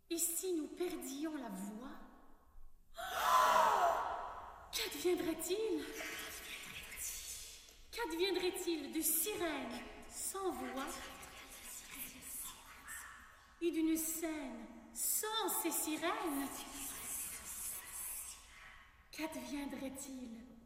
Et si nous perdions la voix? Qu'adviendrait-il? Qu'adviendrait-il de sirènes sans voix et d'une scène sans ces sirènes? Qu'adviendrait-il